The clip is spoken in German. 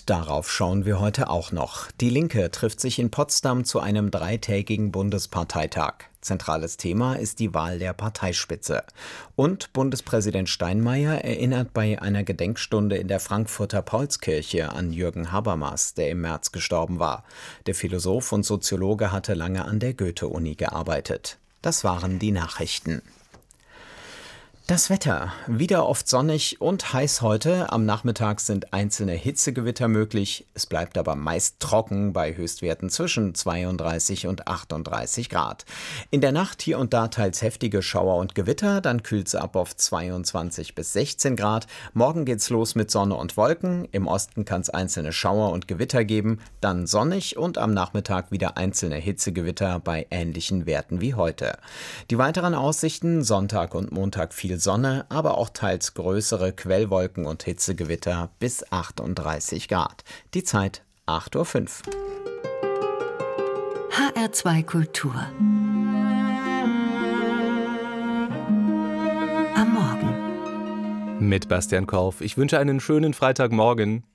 Und darauf schauen wir heute auch noch. Die Linke trifft sich in Potsdam zu einem 3-tägigen Bundesparteitag. Zentrales Thema ist die Wahl der Parteispitze. Und Bundespräsident Steinmeier erinnert bei einer Gedenkstunde in der Frankfurter Paulskirche an Jürgen Habermas, der im März gestorben war. Der Philosoph und Soziologe hatte lange an der Goethe-Uni gearbeitet. Das waren die Nachrichten. Das Wetter. Wieder oft sonnig und heiß heute. Am Nachmittag sind einzelne Hitzegewitter möglich. Es bleibt aber meist trocken bei Höchstwerten zwischen 32 und 38 Grad. In der Nacht hier und da teils heftige Schauer und Gewitter. Dann kühlt es ab auf 22 bis 16 Grad. Morgen geht's los mit Sonne und Wolken. Im Osten kann es einzelne Schauer und Gewitter geben. Dann sonnig und am Nachmittag wieder einzelne Hitzegewitter bei ähnlichen Werten wie heute. Die weiteren Aussichten: Sonntag und Montag viel Sonne, aber auch teils größere Quellwolken und Hitzegewitter bis 38 Grad. Die Zeit 8:05 Uhr. HR2 Kultur. Am Morgen. Mit Bastian Korf. Ich wünsche einen schönen Freitagmorgen.